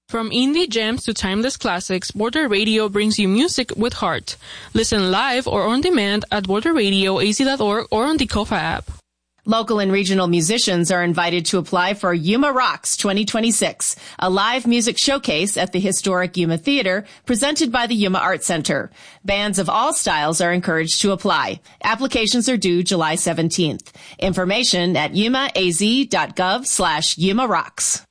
From indie gems to timeless classics, Border Radio brings you music with heart. Listen live or on demand at borderradioaz.org or on the Kofa app. Local and regional musicians are invited to apply for Yuma Rocks 2026, a live music showcase at the historic Yuma Theater presented by the Yuma Art Center. Bands of all styles are encouraged to apply. Applications are due July 17th. Information at yumaaz.gov/Yuma Rocks.